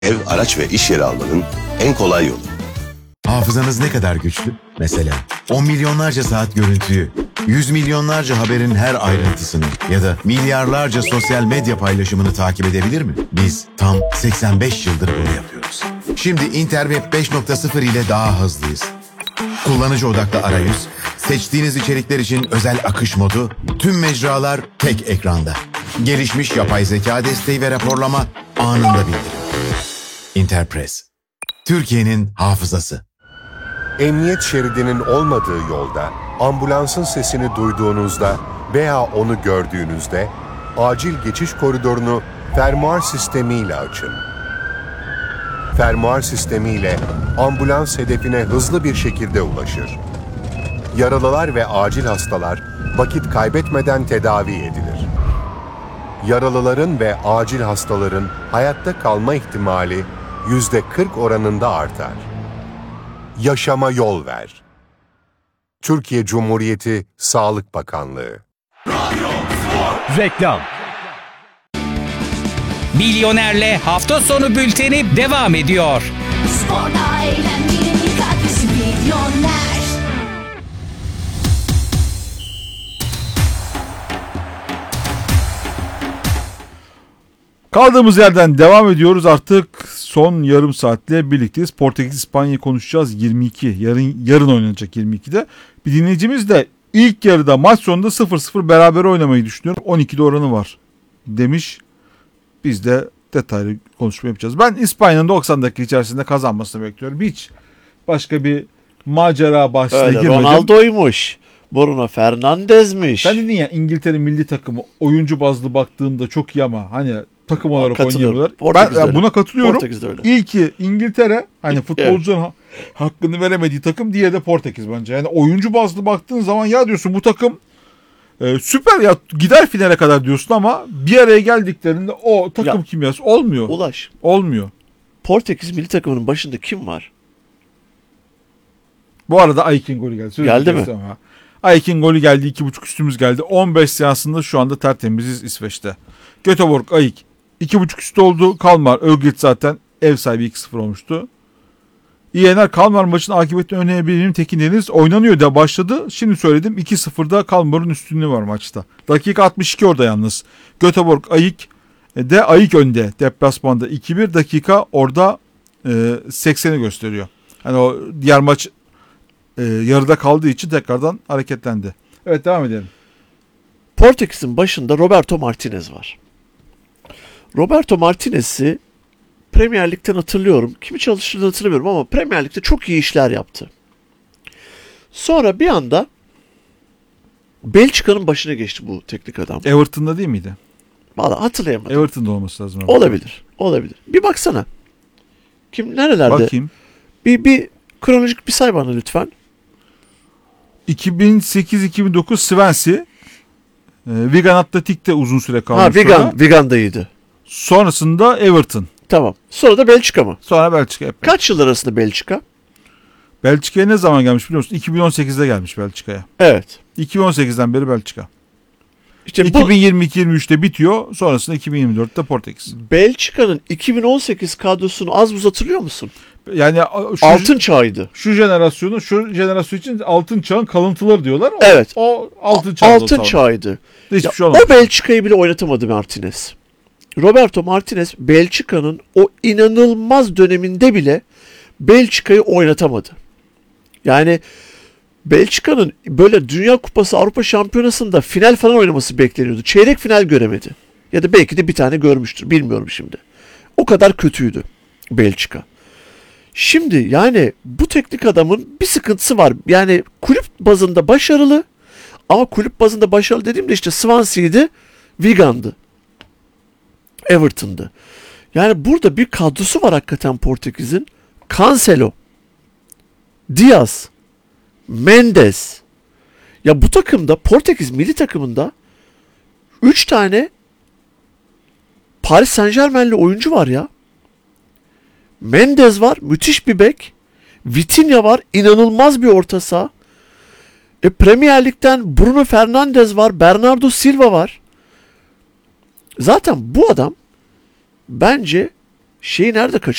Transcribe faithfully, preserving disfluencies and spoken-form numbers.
Ev, araç ve iş yeri almanın en kolay yolu. Hafızanız ne kadar güçlü? Mesela on milyonlarca saat görüntüyü, yüz milyonlarca haberin her ayrıntısını ya da milyarlarca sosyal medya paylaşımını takip edebilir mi? Biz tam seksen beş yıldır bunu yapıyoruz. Şimdi Interweb beş nokta sıfır ile daha hızlıyız. Kullanıcı odaklı arayüz, seçtiğiniz içerikler için özel akış modu, tüm mecralar tek ekranda. Gelişmiş yapay zeka desteği ve raporlama anında bildirim. Interpress, Türkiye'nin hafızası. Emniyet şeridinin olmadığı yolda, ambulansın sesini duyduğunuzda veya onu gördüğünüzde acil geçiş koridorunu fermuar sistemiyle açın. Fermuar sistemiyle ambulans hedefine hızlı bir şekilde ulaşır. Yaralılar ve acil hastalar vakit kaybetmeden tedavi edilir. Yaralıların ve acil hastaların hayatta kalma ihtimali yüzde kırk oranında artar. Yaşama yol ver. Türkiye Cumhuriyeti Sağlık Bakanlığı. Reklam. Milyoner'le hafta sonu bülteni devam ediyor. Sporda eğlenmenin ilk adresi Milyoner. Kaldığımız yerden devam ediyoruz. Artık son yarım saatle birlikteyiz. Portekiz İspanya'yı konuşacağız. yirmi iki yarın yarın oynanacak yirmi ikide. Bir dinleyicimiz de ilk yarıda maç sonunda sıfır sıfır beraber oynamayı düşünüyorum. on ikide oranı var demiş. Biz de detaylı konuşma yapacağız. Ben İspanya'nın doksan dakika içerisinde kazanmasını bekliyorum. Hiç başka bir macera bahsine Öyle, girmedim. Ronaldo'ymuş. Bruno Fernandes'miş. Sen dedin ya İngiltere milli takımı oyuncu bazlı baktığında çok iyi ama hani takım olarak oynayabilirler. Ben yani buna katılıyorum. İlki İngiltere, hani futbolcuların evet. hakkını veremediği takım, diğeri de Portekiz bence. Yani oyuncu bazlı baktığın zaman ya diyorsun bu takım e, süper ya, gider finale kadar diyorsun ama bir araya geldiklerinde o takım ya, kimyası olmuyor. Ulaş. Olmuyor. Portekiz milli takımının başında kim var? Bu arada Aykin golü geldi. Söyle geldi mi? Ama. Aykin golü geldi. iki buçuk üstümüz geldi. on beş seansında şu anda tertemiziz İsveç'te. Göteborg, Ayk iki buçuk üstü oldu. Kalmar, Örgüt zaten ev sahibi iki sıfır olmuştu. İyener Kalmar maçın akıbetini önerebilir'in Tekin Deniz oynanıyor da başladı. Şimdi söyledim iki sıfırda Kalmar'ın üstünlüğü var maçta. Dakika altmış iki orada yalnız. Göteborg, Ayk de Ayk önde. Deplasmanda iki bir, dakika orada e, sekseni gösteriyor. Hani o diğer maç e, yarıda kaldığı için tekrardan hareketlendi. Evet, devam edelim. Portekiz'in başında Roberto Martinez var. Roberto Martinez'i Premier Lig'den hatırlıyorum. Kimi çalıştırdığını hatırlamıyorum ama Premier Lig'de çok iyi işler yaptı. Sonra bir anda Belçika'nın başına geçti bu teknik adam. Everton'da değil miydi? Vallahi hatırlayamadım. Everton'da olması lazım. Olabilir. Olabilir. Bir baksana. Kim nerelerde? Bakayım. Bir, bir kronolojik bir say bana lütfen. iki bin sekiz iki bin dokuz Swansea. Wigan Atletik'te uzun süre kalmış. Ha, Wigan, Wigan'daydı. Sonrasında Everton. Tamam. Sonra da Belçika mı? Sonra Belçika. Hep. Kaç yıl arasında Belçika? Belçika'ya ne zaman gelmiş biliyor musun? iki bin on sekizde gelmiş Belçika'ya. Evet. iki bin on sekizden beri Belçika. İşte iki bin yirmi iki yirmi üçte bitiyor. Sonrasında iki bin yirmi dörtte Portekiz. Belçika'nın iki bin on sekiz kadrosunu az buz hatırlıyor musun? Yani şu, altın çağıydı. Şu jenerasyonu, şu jenerasyon için altın çağın kalıntıları diyorlar. O, evet. O altın çağ. Altın çağıydı. Hiçbir şey o Belçika'yı bile oynatamadı Martinez. Roberto Martinez Belçika'nın o inanılmaz döneminde bile Belçika'yı oynatamadı. Yani Belçika'nın böyle Dünya Kupası, Avrupa Şampiyonası'nda final falan oynaması bekleniyordu. Çeyrek final göremedi. Ya da belki de bir tane görmüştür. Bilmiyorum şimdi. O kadar kötüydü Belçika. Şimdi yani bu teknik adamın bir sıkıntısı var. Yani kulüp bazında başarılı ama kulüp bazında başarılı dediğimde işte Swansea'ydi, Wigan'dı, Everton'dı. Yani burada bir kadrosu var hakikaten Portekiz'in. Cancelo, Diaz, Mendes. Ya bu takımda, Portekiz milli takımında üç tane Paris Saint-Germain'li oyuncu var ya. Mendes var, müthiş bir bek. Vitinha var, inanılmaz bir orta saha. E Premier Lig'den Bruno Fernandes var, Bernardo Silva var. Zaten bu adam bence şeyi nerede